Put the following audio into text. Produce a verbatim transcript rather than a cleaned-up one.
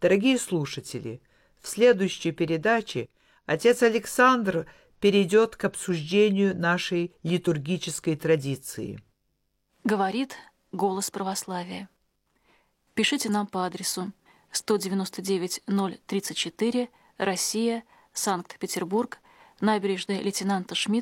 Дорогие слушатели, в следующей передаче отец Александр перейдет к обсуждению нашей литургической традиции. Говорит голос православия. Пишите нам по адресу сто девяносто девять ноль тридцать четыре, Россия, Санкт-Петербург, набережная лейтенанта Шмидта,